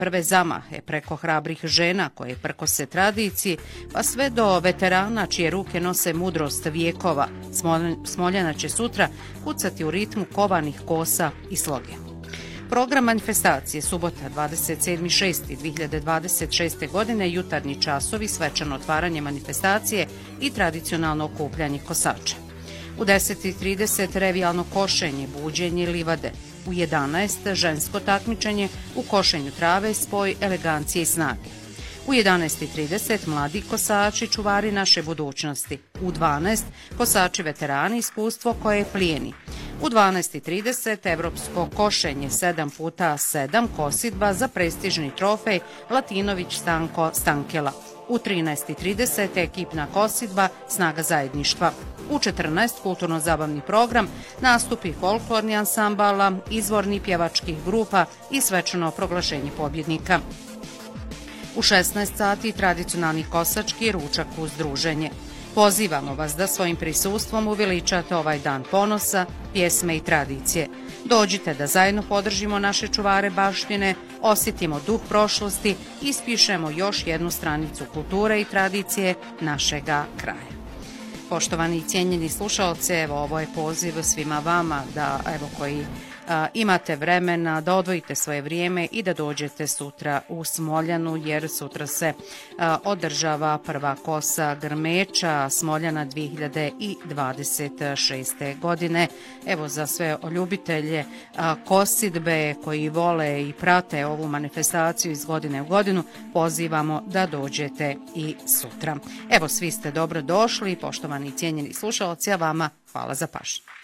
prve zamahe preko hrabrih žena koje prkose tradiciji, pa sve do veterana čije ruke nose mudrost vijekova, Smoljana će sutra kucati u ritmu kovanih kosa i sloge. Program manifestacije subota 27.6.2026. godine, jutarnji časovi, svečano otvaranje manifestacije i tradicionalno okupljanje kosača. U 10.30 revijalno košenje, buđenje livade. U 11 žensko takmičenje u košenju trave, spoj elegancije i snage. U 11.30 mladi kosači, čuvari naše budućnosti. U 12 kosači veterani, iskustvo koje plijeni. U 12.30 evropsko košenje 7x7 kosidba za prestižni trofej Latinović Stanko Stankela. U 13.30 ekipna kosidba Snaga zajedništva. U 14 kulturno-zabavni program, nastupi folklorni ansambala, izvorni pjevačkih grupa i svečano proglašenje pobjednika. U 16 sati tradicionalni kosački ručak uz druženje. Pozivamo vas da svojim prisustvom uveličate ovaj dan ponosa, pjesme i tradicije. Dođite da zajedno podržimo naše čuvare baštine, osjetimo duh prošlosti i ispišemo još jednu stranicu kulture i tradicije našega kraja. Poštovani i cijenjeni slušalci, evo ovo je poziv svima vama da koji imate vremena da odvojite svoje vrijeme i da dođete sutra u Smoljanu, jer sutra se održava prva kosa grmeča Smoljana 2026. godine. Evo za sve ljubitelje kosidbe koji vole i prate ovu manifestaciju iz godine u godinu, pozivamo da dođete i sutra. Evo, svi ste dobro došli, poštovani i cijenjeni slušalci, a vama hvala za pažnju.